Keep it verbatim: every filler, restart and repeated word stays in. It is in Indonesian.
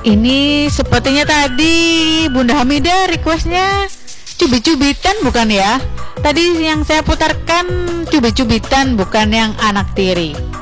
Ini sepertinya tadi Bunda Hamidah requestnya cubit-cubitan bukan ya? Tadi yang saya putarkan cubit-cubitan bukan yang anak tiri.